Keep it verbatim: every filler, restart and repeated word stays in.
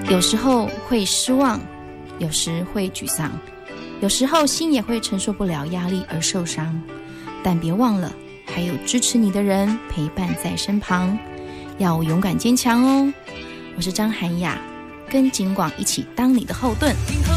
有时候会失望，有时会沮丧，有时候心也会承受不了压力而受伤，但别忘了还有支持你的人陪伴在身旁，要勇敢坚强哦。我是张涵雅，跟景广一起当你的后盾。